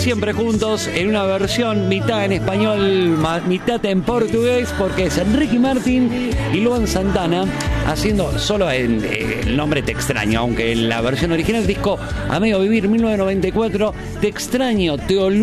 siempre juntos en una versión mitad en español, mitad en portugués, porque es Ricky Martin y Luan Santana haciendo solo en el nombre Te Extraño, aunque en la versión original disco Amigo Vivir 1994, Te Extraño, te olvido.